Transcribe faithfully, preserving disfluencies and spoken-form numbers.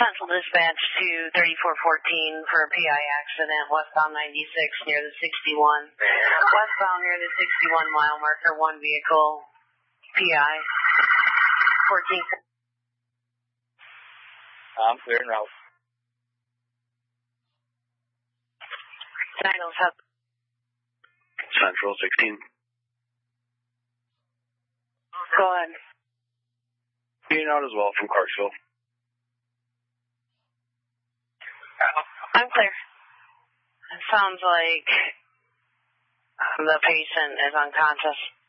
Central Dispatch to thirty-four fourteen for a P I accident westbound ninety-six near the sixty-one. Westbound near the sixty-one mile marker, one vehicle, P I. fourteen. I'm clear en route. nine oh seven. Central sixteen. Go ahead. Being out as well from Clarksville. I'm clear. It sounds like the patient is unconscious.